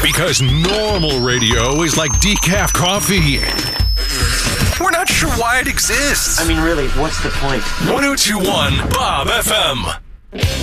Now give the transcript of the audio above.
Because normal radio is like decaf coffee. We're not sure why it exists. I mean, really, what's the point? 1021 Bob FM.